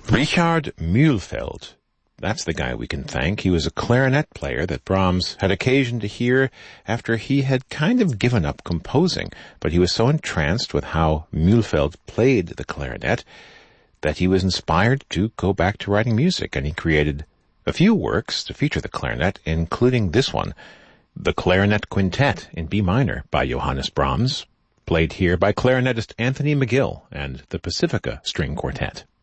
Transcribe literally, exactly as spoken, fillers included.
Richard Mühlfeld. That's the guy we can thank. He was a clarinet player that Brahms had occasion to hear after he had kind of given up composing, but he was so entranced with how Mühlfeld played the clarinet that he was inspired to go back to writing music, and he created a few works to feature the clarinet, including this one, the Clarinet Quintet in B minor by Johannes Brahms, played here by clarinetist Anthony McGill and the Pacifica String Quartet.